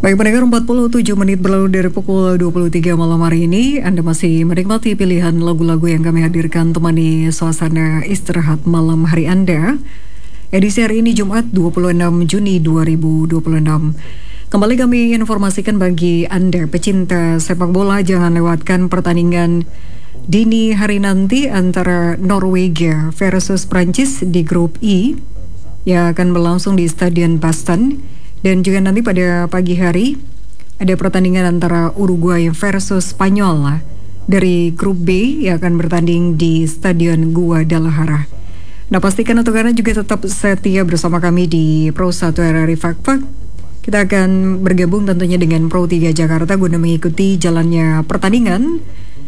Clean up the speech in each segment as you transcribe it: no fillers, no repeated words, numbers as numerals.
Baik pendengar, 47 menit berlalu dari pukul 23 malam hari ini. Anda masih menikmati pilihan lagu-lagu yang kami hadirkan temani suasana istirahat malam hari Anda. Edisi hari ini Jumat 26 Juni 2026. Kembali kami informasikan bagi Anda pecinta sepak bola, jangan lewatkan pertandingan dini hari nanti antara Norwegia versus Prancis di grup E yang akan berlangsung di Stadion Boston. Dan juga nanti pada pagi hari ada pertandingan antara Uruguay versus Spanyol dari grup B yang akan bertanding di Stadion Guadalajara. Nah, pastikan untuk Anda juga tetap setia bersama kami di Pro 1 RRI Fakta. Kita akan bergabung tentunya dengan Pro 3 Jakarta guna mengikuti jalannya pertandingan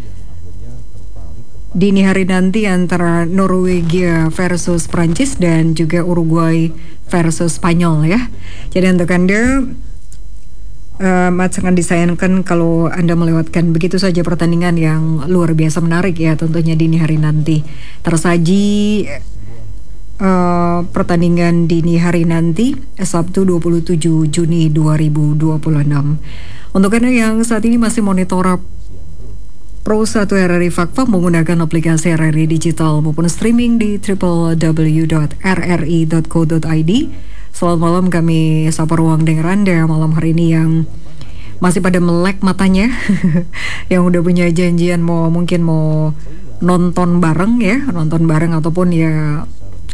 dini hari nanti antara Norwegia versus Prancis dan juga Uruguay versus Spanyol ya. Jadi untuk Anda sangat disayangkan kalau Anda melewatkan begitu saja pertandingan yang luar biasa menarik ya, tentunya dini hari nanti. Tersaji pertandingan dini hari nanti Sabtu 27 Juni 2026. Untuk Anda yang saat ini masih monitor Pro 1 RRI Fakta menggunakan aplikasi RRI Digital maupun streaming di www.rri.co.id. Selamat malam, kami sapa ruang dengar Anda malam hari ini yang masih pada melek matanya yang udah punya janjian mungkin mau nonton bareng ya, nonton bareng ataupun ya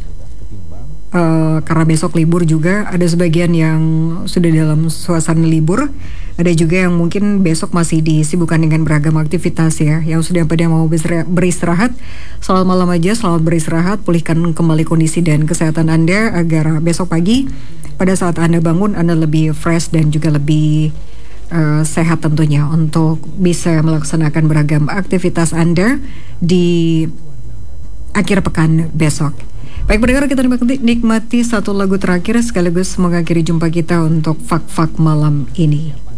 karena besok libur juga, ada sebagian yang sudah dalam suasana libur, ada juga yang mungkin besok masih disibukkan dengan beragam aktivitas ya. Yang sudah pada mau beristirahat, selamat malam aja, selamat beristirahat, pulihkan kembali kondisi dan kesehatan Anda agar besok pagi pada saat Anda bangun Anda lebih fresh dan juga lebih sehat tentunya untuk bisa melaksanakan beragam aktivitas Anda di akhir pekan besok. Baik pendengar, kita nikmati satu lagu terakhir sekaligus mengakhiri jumpa kita untuk Fak-Fak malam ini.